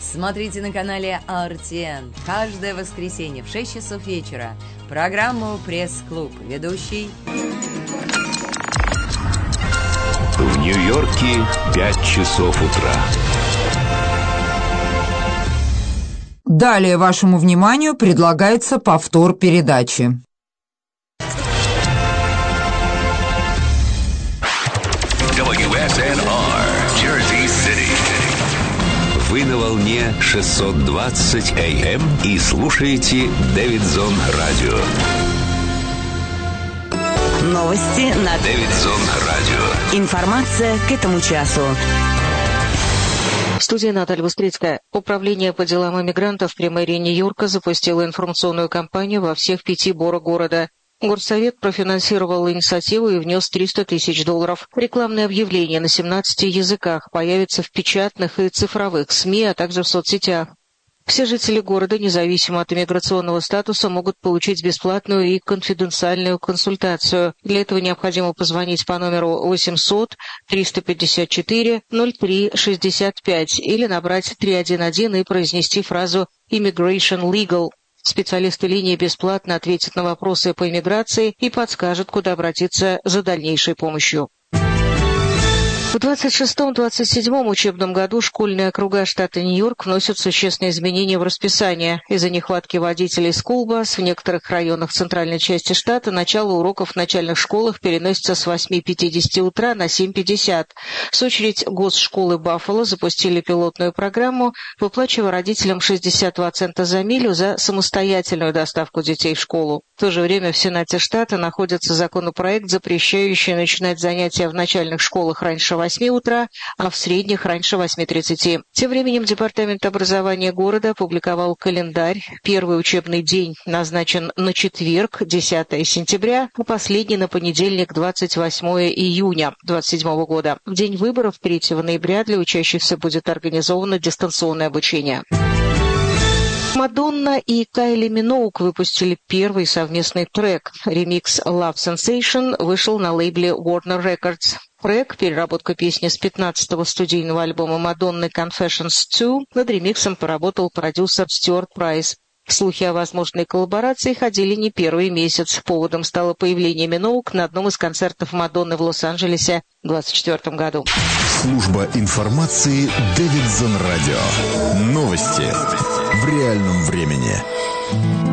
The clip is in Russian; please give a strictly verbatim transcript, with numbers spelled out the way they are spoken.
Смотрите на канале ар ти эн каждое воскресенье в шесть часов вечера программу «Пресс-клуб». Ведущий в Нью-Йорке пять часов утра. Далее вашему вниманию предлагается повтор передачи. дабл ю эс эн ар, Jersey City. Вы на волне шестьсот двадцать эй эм и слушаете Дэвидсон Радио. Новости на Дэвидсон Радио. Информация к этому часу. В студии Наталья Быстрицкая. Управление по делам иммигрантов при мэрии Нью-Йорка запустило информационную кампанию во всех пяти боро города. Горсовет профинансировал инициативу и внес триста тысяч долларов. Рекламные объявления на семнадцати языках появятся в печатных и цифровых СМИ, а также в соцсетях. Все жители города, независимо от иммиграционного статуса, могут получить бесплатную и конфиденциальную консультацию. Для этого необходимо позвонить по номеру восемьсот триста пятьдесят четыре ноль три шестьдесят пять или набрать три один один и произнести фразу «Immigration Legal». Специалисты линии бесплатно ответят на вопросы по иммиграции и подскажут, куда обратиться за дальнейшей помощью. В двадцать шестом — двадцать седьмом учебном году школьные округа штата Нью-Йорк вносят существенные изменения в расписание. Из-за нехватки водителей скулбас в некоторых районах центральной части штата начало уроков в начальных школах переносится с восьми пятидесяти утра на семь пятьдесят. В свою очередь, госшколы Баффало запустили пилотную программу, выплачивая родителям шестьдесят два цента за милю за самостоятельную доставку детей в школу. В то же время в Сенате штата находится законопроект, запрещающий начинать занятия в начальных школах раньше восьми утра, а в средних раньше восьми тридцати. Тем временем Департамент образования города опубликовал календарь. Первый учебный день назначен на четверг, десятого сентября, а последний на понедельник, двадцать восьмого июня двадцать седьмого года. В день выборов, третьего ноября, для учащихся будет организовано дистанционное обучение. Мадонна и Кайли Миноуг выпустили первый совместный трек. Ремикс «Love Sensation» вышел на лейбле Warner Records. Трек, переработка песни с пятнадцатого студийного альбома Мадонны «Confessions два», над ремиксом поработал продюсер Стюарт Прайс. Слухи о возможной коллаборации ходили не первый месяц. Поводом стало появление Миноуг на одном из концертов Мадонны в Лос-Анджелесе в двадцать четвёртом году. Служба информации Дэвидсон Радио. Новости в реальном времени.